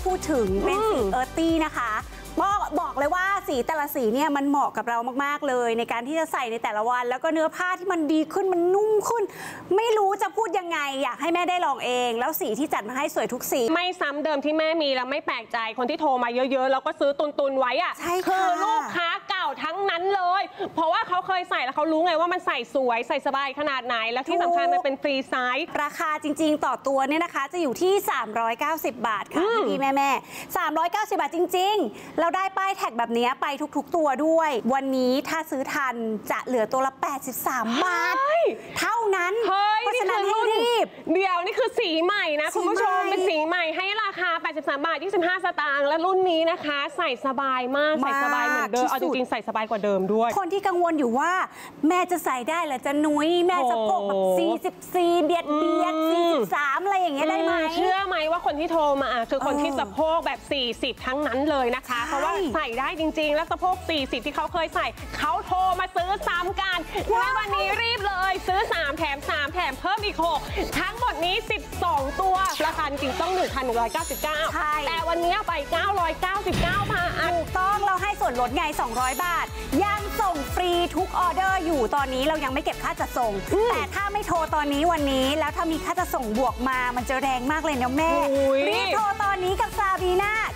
พูดถึงเป็นสีเอิร์ธตี้นะคะบอกเลยว่าสีแต่ละสีเนี่ยมันเหมาะกับเรามากๆเลยในการที่จะใส่ในแต่ละวันแล้วก็เนื้อผ้าที่มันดีขึ้นมันนุ่มขึ้นไม่รู้จะพูดยังไงอยากให้แม่ได้ลองเองแล้วสีที่จัดมาให้สวยทุกสีไม่ซ้ำเดิมที่แม่มีแล้วไม่แปลกใจคนที่โทรมาเยอะๆแล้วก็ซื้อตุนไว้อะคือลูกค้าเก่าทั้งนั้นเลยเพราะว่าเขาเคยใส่แล้วเขารู้ไงว่ามันใส่สวยใส่สบายขนาดไหนแล้วที่สำคัญมันเป็นฟรีไซส์ราคาจริงๆต่อตัวเนี่ยนะคะจะอยู่ที่390 บาทค่ะพี่แม่390 บาทจริงๆเราได้ป้ายแท็กแบบนี้ไปทุกๆตัวด้วยวันนี้ถ้าซื้อทันจะเหลือตัวละ83 บาทเท่านั้นเพราะฉะนั้นให้รีบเดี๋ยวนี่คือสีใหม่นะคุณผู้ชมเป็นสีใหม่ให้ราคา83 บาท 25 สตางค์และรุ่นนี้นะคะใส่สบายมากใส่สบายเหมือนเดิมเอาจริงๆใส่สบายกว่าเดิมด้วยคนที่กังวลอยู่ว่าแม่จะใส่ได้หรือจะนุ้ยแม่จะโปกแบบ44เบียด43อะไรอย่างเงี้ยได้ไหมเชื่อไหมว่าคนที่โทรมาคือคนที่สะโพกแบบ40ทั้งนั้นเลยนะคะเพราะว่าใส่ได้จริงๆแล้วสะโพก40ที่เขาเคยใส่เขาโทรมาซื้อซ้ำกันและวันนี้รีบเลยซื้อ3แถม3แถมเพิ่มอีก6ทั้งหมดนี้12ตัวราคาจริงต้อง 1,199 แต่วันนี้ไป999 บาทถูกต้องเราให้ส่วนลดไง200 บาทยังส่งฟรีทุกออเดอร์อยู่ตอนนี้เรายังไม่เก็บค่าจัดส่งแต่ถ้าไม่โทรตอนนี้วันนี้แล้วถ้ามีค่าจัดส่งบวกมามันจะแรงมากเลยนะแม่รีบโทรตอนนี้กับซาบีน่า